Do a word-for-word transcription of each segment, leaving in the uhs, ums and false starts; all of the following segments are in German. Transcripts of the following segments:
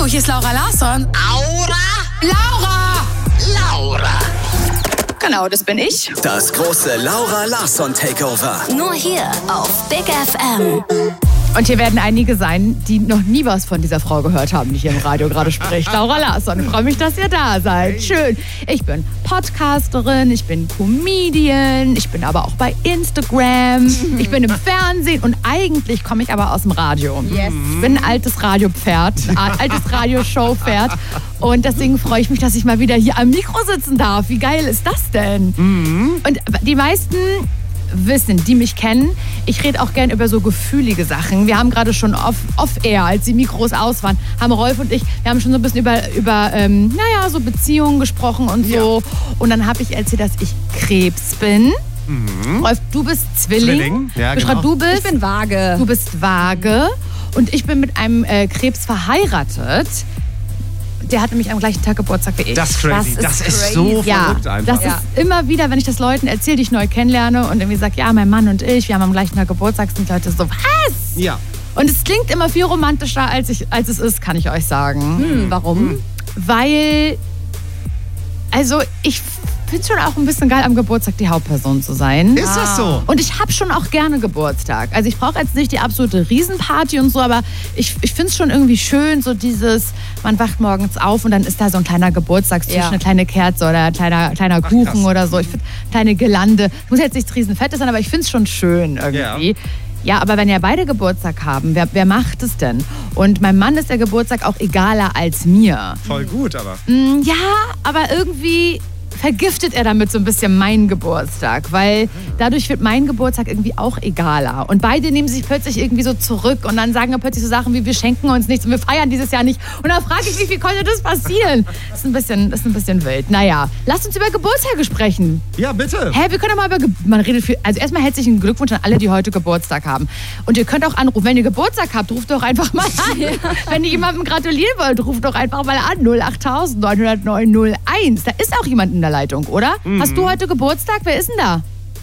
hier ist Laura Larsson. Aura? Laura! Laura! Genau, das bin ich. Das große Laura Larsson Takeover. Nur hier auf Big F M. Und hier werden einige sein, die noch nie was von dieser Frau gehört haben, die hier im Radio gerade spricht. Laura Larsson, ich freue mich, dass ihr da seid. Schön. Ich bin Podcasterin, ich bin Comedian, ich bin aber auch bei Instagram, ich bin im Fernsehen und eigentlich komme ich aber aus dem Radio. Yes. Ich bin ein altes Radiopferd, ein altes Radioshow-Pferd und deswegen freue ich mich, dass ich mal wieder hier am Mikro sitzen darf. Wie geil ist das denn? Mhm. Und die meisten wissen, die mich kennen, ich rede auch gern über so gefühlige Sachen. Wir haben gerade schon off, off-air, als die Mikros aus waren, haben Rolf und ich, wir haben schon so ein bisschen über, über ähm, naja, so Beziehungen gesprochen und so. Ja. Und dann habe ich erzählt, dass ich Krebs bin. Mhm. Rolf, du bist Zwilling. Zwilling. Ja, Beschreib, genau. du bist, Ich bin Waage. Du bist Waage. Und ich bin mit einem äh, Krebs verheiratet. Der hat nämlich am gleichen Tag Geburtstag wie ich. Das ist crazy. Das ist, das ist so ja, verrückt einfach. Das ja. ist immer wieder, wenn ich das Leuten erzähle, die ich neu kennenlerne und irgendwie sage, ja, mein Mann und ich, wir haben am gleichen Tag Geburtstag, sind die Leute so, was? Ja. Und es klingt immer viel romantischer, als, ich, als es ist, kann ich euch sagen. Hm, warum? Hm. Weil, also ich finde es schon auch ein bisschen geil, am Geburtstag die Hauptperson zu sein. Ist das so? Und ich habe schon auch gerne Geburtstag. Also ich brauche jetzt nicht die absolute Riesenparty und so, aber ich, ich finde es schon irgendwie schön, so dieses, man wacht morgens auf und dann ist da so ein kleiner Geburtstagstisch, ja. eine kleine Kerze oder ein kleiner, kleiner Ach, Kuchen krass. oder so. Ich finde, kleine Girlande. Muss jetzt nichts Riesenfettes sein, aber ich finde es schon schön irgendwie. Ja. Ja, aber wenn ja beide Geburtstag haben, wer, wer macht es denn? Und meinem Mann ist der Geburtstag auch egaler als mir. Voll gut, aber. Mm, ja, aber irgendwie vergiftet er damit so ein bisschen meinen Geburtstag, weil dadurch wird mein Geburtstag irgendwie auch egaler. Und beide nehmen sich plötzlich irgendwie so zurück und dann sagen plötzlich so Sachen wie, wir schenken uns nichts und wir feiern dieses Jahr nicht. Und dann frage ich mich, wie konnte das passieren? Das ist ein bisschen, das ist ein bisschen wild. Naja, lasst uns über Geburtstage sprechen. Ja, bitte. Hä, wir können doch mal über, Ge- man redet viel, also erstmal herzlichen Glückwunsch an alle, die heute Geburtstag haben. Und ihr könnt auch anrufen, wenn ihr Geburtstag habt, ruft doch einfach mal an. Ja. Wenn ihr jemandem gratulieren wollt, ruft doch einfach mal an. null acht neun null neun null eins. Da ist auch jemand in der Leitung, oder? Mhm. Hast du heute Geburtstag? Wer ist denn da?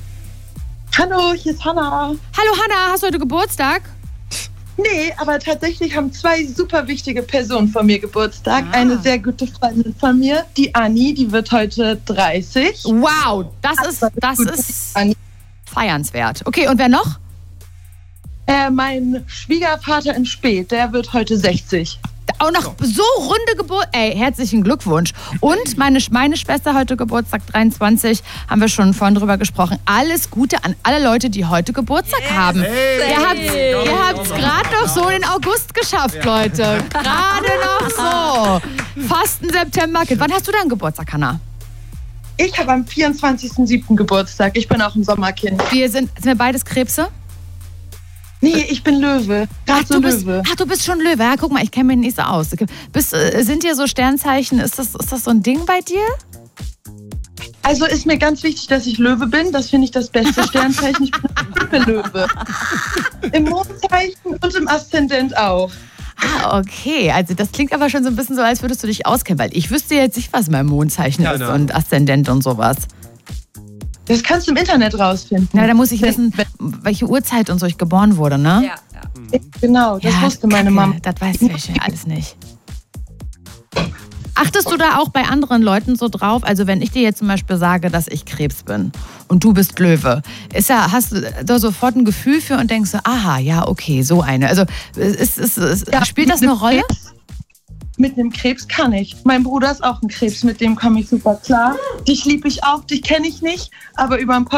Hallo, hier ist Hannah. Hallo Hannah, hast du heute Geburtstag? Nee, aber tatsächlich haben zwei super wichtige Personen von mir Geburtstag. Ah. Eine sehr gute Freundin von mir, die Anni, die wird heute dreißig. Wow, das ist, das ist feiernswert. Okay, und wer noch? Äh, mein Schwiegervater in Speth, der wird heute sechzig. Auch noch so runde Geburt. Ey, herzlichen Glückwunsch. Und meine, meine Schwester heute Geburtstag, dreiundzwanzig, haben wir schon vorhin drüber gesprochen. Alles Gute an alle Leute, die heute Geburtstag yes. haben. Hey. Ihr habt es ihr habt's gerade noch so in den August geschafft, Leute. Gerade noch so. Fast ein September. Wann hast du deinen Geburtstag, Hannah? Ich habe am vierundzwanzigsten siebten Geburtstag. Ich bin auch ein Sommerkind. Wir sind, sind wir beides Krebse? Nee, ich bin Löwe. Ach so du, bist, Löwe. ach, du bist schon Löwe. Ja, guck mal, ich kenne mich nicht so aus. Bist, sind dir so Sternzeichen, ist das, ist das so ein Ding bei dir? Also ist mir ganz wichtig, dass ich Löwe bin. Das finde ich das beste Sternzeichen. Ich bin Löwe. Im Mondzeichen und im Aszendent auch. Ah, okay. Also das klingt aber schon so ein bisschen so, als würdest du dich auskennen. Weil ich wüsste jetzt nicht, was mein Mondzeichen ja, ist ne? und Aszendent und sowas. Das kannst du im Internet rausfinden. Na, da muss ich wissen, welche Uhrzeit und so ich geboren wurde, ne? Ja, ja. Genau, das ja, wusste meine Kacke, Mama. Das weiß ich alles nicht. Achtest du da auch bei anderen Leuten so drauf? Also wenn ich dir jetzt zum Beispiel sage, dass ich Krebs bin und du bist Löwe, ist ja, hast du da sofort ein Gefühl für und denkst so, aha, ja, okay, so eine. Also ist, ist, ist, ja, spielt das eine Rolle? Krebs, mit einem Krebs kann ich. Mein Bruder ist auch ein Krebs, mit dem komme ich super klar. Dich liebe ich auch, dich kenne ich nicht, aber über ein